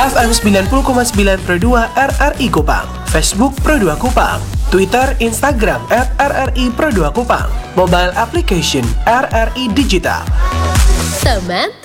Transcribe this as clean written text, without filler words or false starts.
FM 90,9 Pro 2 RRI Kupang, Facebook Pro 2 Kupang, Twitter, Instagram @RRI Pro 2 Kupang, mobile application RRI Digital. Teman